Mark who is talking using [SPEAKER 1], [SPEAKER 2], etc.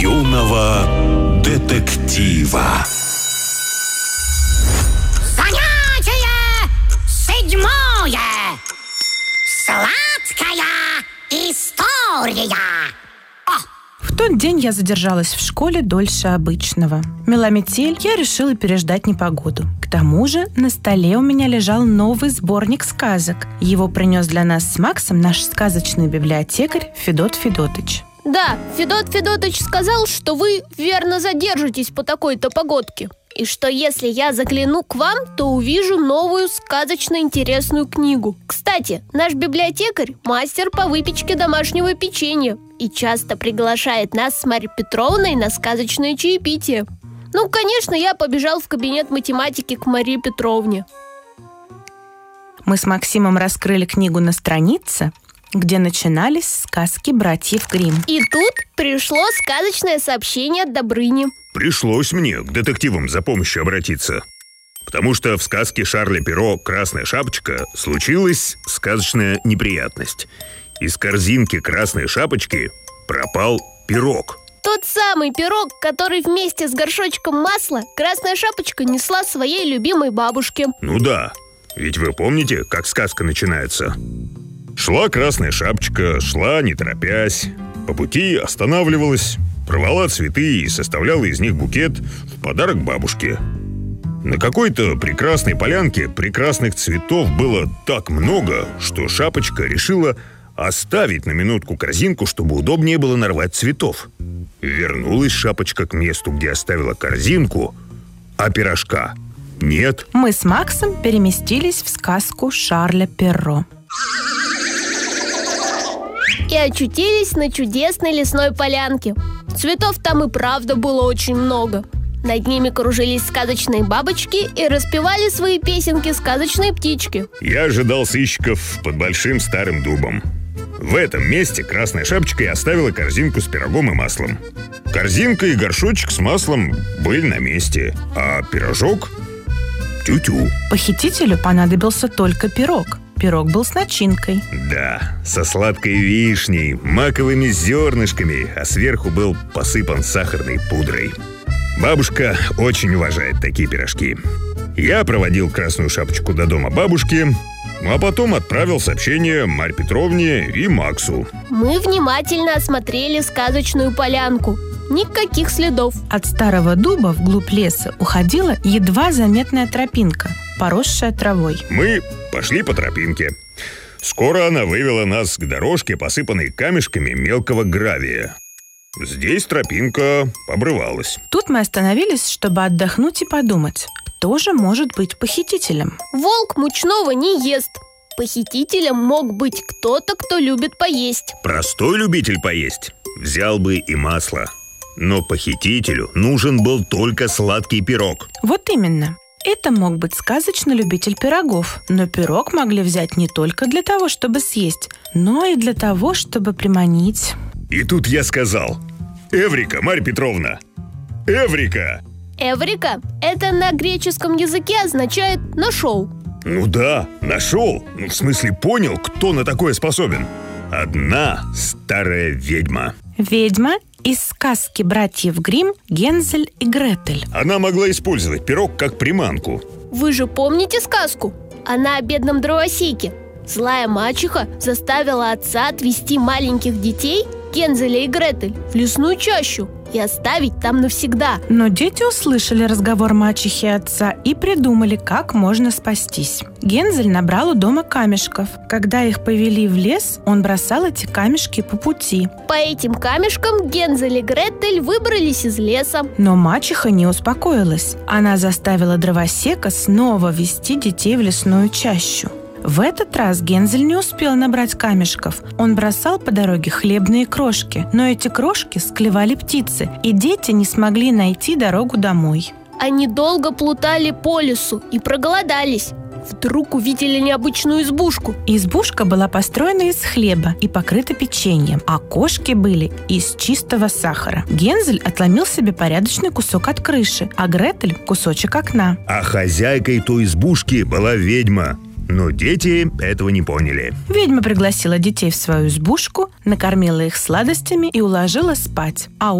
[SPEAKER 1] юного детектива.
[SPEAKER 2] Занятие 7. Сладкая история.
[SPEAKER 3] В тот день я задержалась в школе дольше обычного. Мела метель, я решила переждать непогоду. К тому же на столе у меня лежал новый сборник сказок. Его принес для нас с Максом наш сказочный библиотекарь Федот Федотыч.
[SPEAKER 4] Да, Федот Федотыч сказал, что вы верно задержитесь по такой-то погодке. И что если я загляну к вам, то увижу новую сказочно интересную книгу. Кстати, наш библиотекарь – мастер по выпечке домашнего печенья и часто приглашает нас с Марьей Петровной на сказочное чаепитие. Ну, конечно, я побежал в кабинет математики к Марии Петровне.
[SPEAKER 3] Мы с Максимом раскрыли книгу на странице, где начинались сказки братьев Гримм.
[SPEAKER 4] И тут пришло сказочное сообщение от Добрыни.
[SPEAKER 5] Пришлось мне к детективам за помощью обратиться, потому что в сказке Шарля Перро «Красная шапочка» случилась сказочная неприятность. Из корзинки красной шапочки пропал пирог.
[SPEAKER 4] Тот самый пирог, который вместе с горшочком масла Красная шапочка несла своей любимой бабушке.
[SPEAKER 5] Ну да, ведь вы помните, как сказка начинается? Шла Красная шапочка, шла не торопясь. По пути останавливалась, рвала цветы и составляла из них букет в подарок бабушке. На какой-то прекрасной полянке прекрасных цветов было так много, что шапочка решила оставить на минутку корзинку, чтобы удобнее было нарвать цветов. Вернулась шапочка к месту, где оставила корзинку, а пирожка нет.
[SPEAKER 3] Мы с Максом переместились в сказку Шарля Перро
[SPEAKER 4] и очутились на чудесной лесной полянке. Цветов там и правда было очень много. Над ними кружились сказочные бабочки и распевали свои песенки сказочные птички.
[SPEAKER 5] Я ожидал сыщиков под большим старым дубом. В этом месте Красная шапочка и оставила корзинку с пирогом и маслом. Корзинка и горшочек с маслом были на месте, а пирожок – тю-тю.
[SPEAKER 3] Похитителю понадобился только пирог. Пирог был с начинкой.
[SPEAKER 5] Да, со сладкой вишней, маковыми зернышками, а сверху был посыпан сахарной пудрой. Бабушка очень уважает такие пирожки. Я проводил Красную шапочку до дома бабушки, а потом отправил сообщение Марье Петровне и Максу.
[SPEAKER 4] Мы внимательно осмотрели сказочную полянку. Никаких следов.
[SPEAKER 3] От старого дуба вглубь леса уходила едва заметная тропинка, поросшая травой.
[SPEAKER 5] Мы пошли по тропинке. Скоро она вывела нас к дорожке, посыпанной камешками мелкого гравия. Здесь тропинка обрывалась.
[SPEAKER 3] Тут мы остановились, чтобы отдохнуть и подумать, кто же может быть похитителем.
[SPEAKER 4] Волк мучного не ест. Похитителем мог быть кто-то, кто любит поесть.
[SPEAKER 5] Простой любитель поесть взял бы и масло. Но похитителю нужен был только сладкий пирог.
[SPEAKER 3] Вот именно. Это мог быть сказочный любитель пирогов. Но пирог могли взять не только для того, чтобы съесть, но и для того, чтобы приманить.
[SPEAKER 5] И тут я сказал: «Эврика, Марья Петровна! Эврика!»
[SPEAKER 4] Эврика – это на греческом языке означает «нашел».
[SPEAKER 5] Ну да, нашел. Ну, в смысле, понял, кто на такое способен. Одна старая ведьма.
[SPEAKER 3] Ведьма из сказки братьев Гримм «Гензель и Гретель».
[SPEAKER 5] Она могла использовать пирог как приманку.
[SPEAKER 4] Вы же помните сказку? Она о бедном дровосеке. Злая мачеха заставила отца отвезти маленьких детей, Гензеля и Гретель, в лесную чащу и оставить там навсегда.
[SPEAKER 3] Но дети услышали разговор мачехи и отца и придумали, как можно спастись. Гензель набрал у дома камешков. Когда их повели в лес, он бросал эти камешки по пути.
[SPEAKER 4] По этим камешкам Гензель и Гретель выбрались из леса.
[SPEAKER 3] Но мачеха не успокоилась. Она заставила дровосека снова вести детей в лесную чащу. В этот раз Гензель не успел набрать камешков. Он бросал по дороге хлебные крошки, но эти крошки склевали птицы, и дети не смогли найти дорогу домой.
[SPEAKER 4] Они долго плутали по лесу и проголодались. Вдруг увидели необычную избушку.
[SPEAKER 3] Избушка была построена из хлеба и покрыта печеньем, а кошки были из чистого сахара. Гензель отломил себе порядочный кусок от крыши, а Гретель – кусочек окна.
[SPEAKER 5] А хозяйкой той избушки была ведьма. Но дети этого не поняли.
[SPEAKER 3] Ведьма пригласила детей в свою избушку, накормила их сладостями и уложила спать. А